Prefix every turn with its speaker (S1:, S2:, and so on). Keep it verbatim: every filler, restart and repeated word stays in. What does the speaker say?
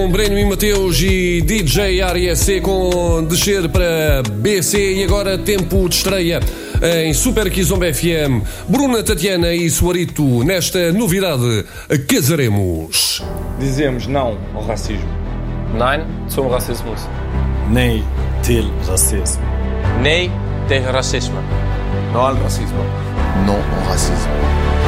S1: com Breno e Mateus e D J Área C com descer para B C. E agora tempo de estreia em Super Kizomba F M. Bruna, Tatiana e Suarito nesta novidade Casaremos.
S2: Dizemos não ao racismo.
S3: Nein zum Rassismus.
S4: Nee til racisme.
S3: Nee tegen racisme.
S5: Não ao racismo.
S6: Não ao racismo.